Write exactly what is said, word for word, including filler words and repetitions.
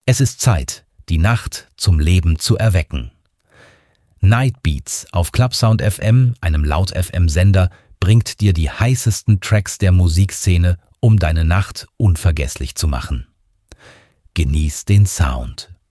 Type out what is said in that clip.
Es ist Zeit, die Nacht zum Leben zu erwecken. Night Beats auf Clubsound F M, einem Laut-F M-Sender, bringt dir die heißesten Tracks der Musikszene, um deine Nacht unvergesslich zu machen. Genieß den Sound.